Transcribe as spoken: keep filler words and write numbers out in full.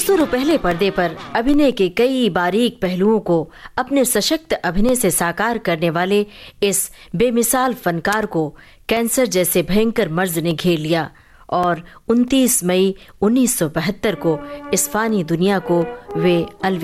बरसों पहले पर्दे पर अभिनय के कई बारीक पहलुओं को अपने सशक्त अभिनय से साकार करने वाले इस बेमिसाल फनकार को कैंसर जैसे भयंकर मर्ज ने घेर लिया और उनतीस मई उन्नीस सौ बहत्तर को इस फानी दुनिया को वे अलविदा